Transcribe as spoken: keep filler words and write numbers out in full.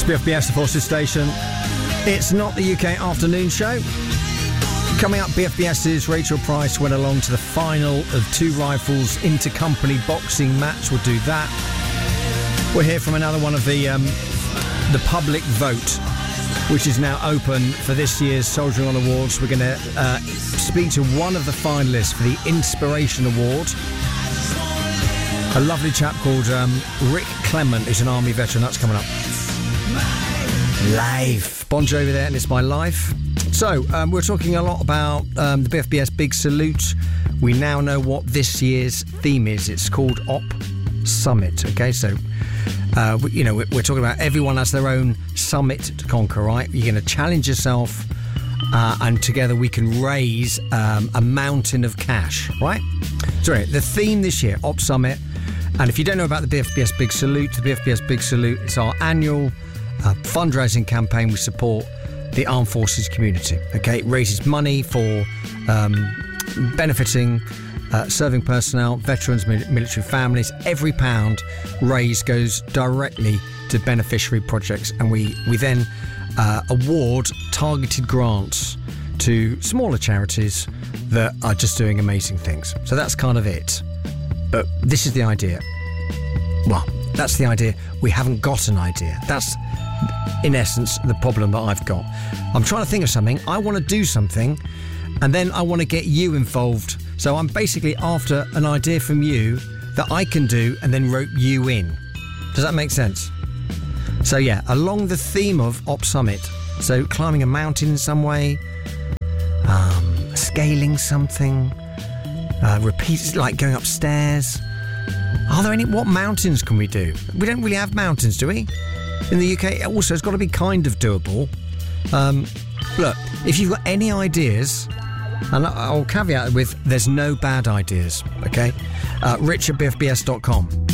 B F B S, the Forces Station. It's not the U K afternoon show. Coming up, B F B S's Rachel Price went along to the final of Two Rifles Intercompany boxing match. We'll do that. We'll hear from another one of the um, the public vote, which is now open for this year's Soldiering On Awards. We're going to uh, speak to one of the finalists for the Inspiration Award. A lovely chap called um, Rick Clement, who's an Army veteran. That's coming up. Life. Bon Jovi there, and It's My Life. So, um, we're talking a lot about um, the B F B S Big Salute. We now know what this year's theme is. It's called Op Summit. Okay, so, uh, we, you know, we're, we're talking about everyone has their own summit to conquer, right? You're going to challenge yourself, uh, and together we can raise um, a mountain of cash, right? So, anyway, the theme this year, Op Summit. And if you don't know about the B F B S Big Salute, the B F B S Big Salute, it's our annual uh, fundraising campaign. We support the armed forces community. Okay, it raises money for um, benefiting uh, serving personnel, veterans, military families. Every pound raised goes directly to beneficiary projects, and we we then uh, award targeted grants to smaller charities that are just doing amazing things. So that's kind of it. But this is the idea. Well, that's the idea. We haven't got an idea. That's, in essence, the problem that I've got. I'm trying to think of something. I want to do something, and then I want to get you involved. So I'm basically after an idea from you that I can do and then rope you in. Does that make sense? So yeah, along the theme of Op Summit. So climbing a mountain in some way, um, scaling something, uh, repeat, like going upstairs. Are there any, what mountains can we do? We don't really have mountains, do we? In the U K, also, it's got to be kind of doable. Um, look, if you've got any ideas, and I'll caveat it with, there's no bad ideas, okay? Uh, rich at b f b s dot com.